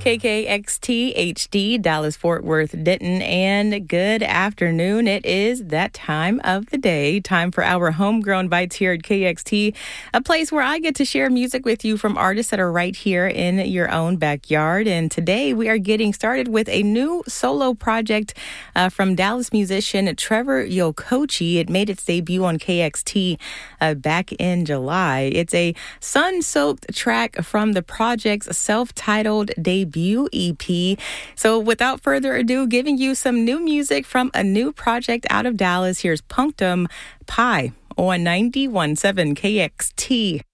KKXT HD, Dallas, Fort Worth, Denton, and good afternoon. It is that time of the day, time for our Homegrown Bites here at KXT, a place where I get to share music with you from artists that are right here in your own backyard. And today we are getting started with a new solo project from Dallas musician Trevor Yokochi. It made its debut on KXT back in July. It's a sun-soaked track from the project's self-titled debut EP. So without further ado, giving you some new music from a new project out of Dallas. Here's Punctum Pie on 91.7 KXT.